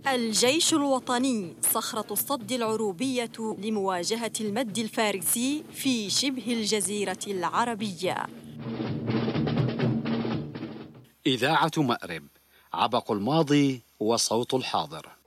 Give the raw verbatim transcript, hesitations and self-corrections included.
الجيش الوطني صخرة الصد العروبية لمواجهة المد الفارسي في شبه الجزيرة العربية. إذاعة مأرب، عبق الماضي وصوت الحاضر.